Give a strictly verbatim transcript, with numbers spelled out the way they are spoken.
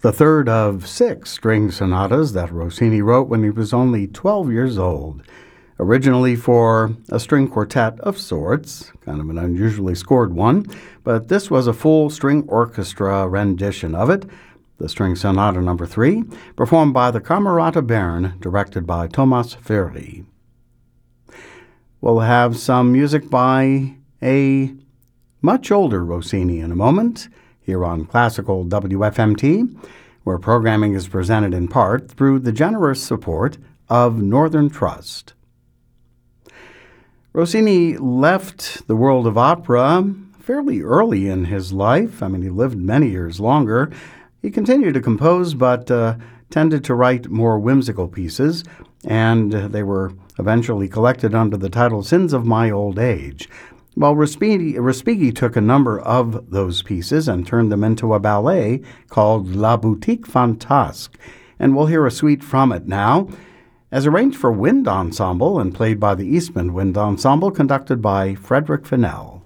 the third of six string sonatas that Rossini wrote when he was only twelve years old. Originally for a string quartet of sorts, kind of an unusually scored one, but this was a full string orchestra rendition of it, the String Sonata Number three, performed by the Camerata Bern, directed by Thomas Verdi. We'll have some music by a much older Rossini in a moment, here on Classical W F M T, where programming is presented in part through the generous support of Northern Trust. Rossini left the world of opera fairly early in his life. I mean, he lived many years longer. He continued to compose, but uh, tended to write more whimsical pieces, and they were eventually collected under the title Sins of My Old Age. Well, Respighi, Respighi took a number of those pieces and turned them into a ballet called La Boutique Fantasque, and we'll hear a suite from it now, as arranged for wind ensemble and played by the Eastman Wind Ensemble, conducted by Frederick Fennell.